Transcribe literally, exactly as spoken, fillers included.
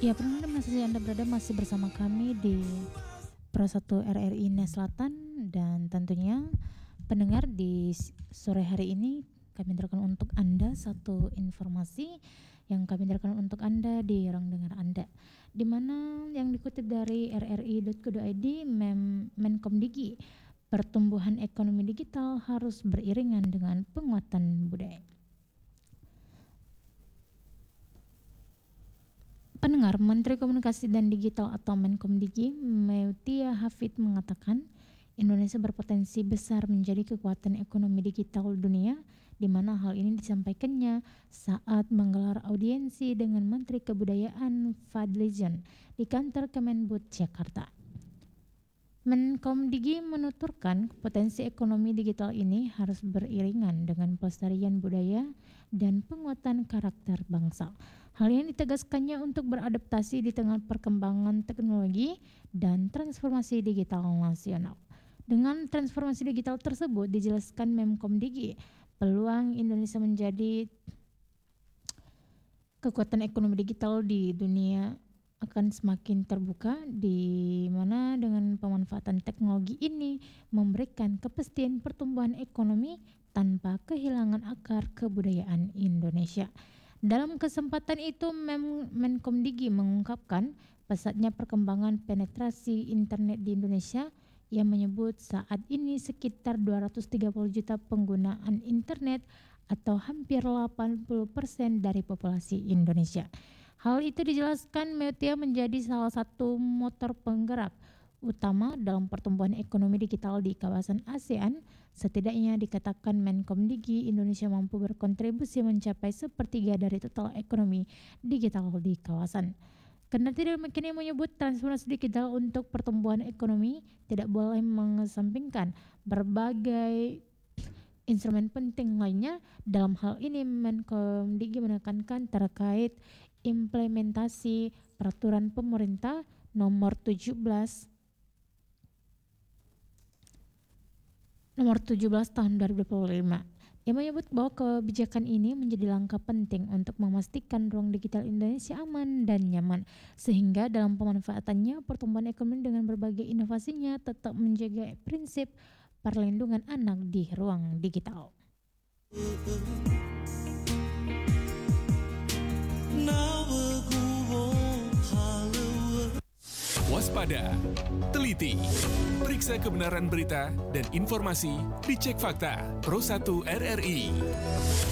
Ya, pendengar masih Anda berada masih bersama kami di Pro satu R R I Nes Selatan, dan tentunya pendengar di s- sore hari ini kami hadirkan untuk Anda satu informasi yang kami hadirkan untuk Anda di ruang dengar Anda, di mana yang dikutip dari r r i dot co dot i d, Mem Menkomdigi, pertumbuhan ekonomi digital harus beriringan dengan penguatan budaya. Pendengar, Menteri Komunikasi dan Digital atau Menkomdigi, Meutia Hafid mengatakan Indonesia berpotensi besar menjadi kekuatan ekonomi digital dunia, di mana hal ini disampaikannya saat menggelar audiensi dengan Menteri Kebudayaan Fadlizon di kantor Kemenbud Jakarta. Menkomdigi menuturkan potensi ekonomi digital ini harus beriringan dengan pelestarian budaya dan penguatan karakter bangsa. Hal ini ditegaskannya untuk beradaptasi di tengah perkembangan teknologi dan transformasi digital nasional. Dengan transformasi digital tersebut, dijelaskan Menkomdigi, peluang Indonesia menjadi kekuatan ekonomi digital di dunia akan semakin terbuka, di mana dengan pemanfaatan teknologi ini memberikan kepastian pertumbuhan ekonomi tanpa kehilangan akar kebudayaan Indonesia. Dalam kesempatan itu, Mem Menkomdigi mengungkapkan pesatnya perkembangan penetrasi internet di Indonesia, yang menyebut saat ini sekitar dua ratus tiga puluh juta penggunaan internet atau hampir delapan puluh persen dari populasi Indonesia. Hal itu dijelaskan Meutia menjadi salah satu motor penggerak utama dalam pertumbuhan ekonomi digital di kawasan ASEAN. Setidaknya dikatakan Menkomdigi, Indonesia mampu berkontribusi mencapai sepertiga dari total ekonomi digital di kawasan. Kendati demikian, menyebut transformasi digital untuk pertumbuhan ekonomi tidak boleh mengesampingkan berbagai instrumen penting lainnya. Dalam hal ini, Menkomdigi menekankan terkait implementasi peraturan pemerintah nomor tujuh belas nomor tujuh belas tahun dua ribu dua puluh lima. Ia menyebut bahwa kebijakan ini menjadi langkah penting untuk memastikan ruang digital Indonesia aman dan nyaman, sehingga dalam pemanfaatannya pertumbuhan ekonomi dengan berbagai inovasinya tetap menjaga prinsip perlindungan anak di ruang digital. Waspada, teliti, periksa kebenaran berita dan informasi, dicek fakta. Pro satu R R I.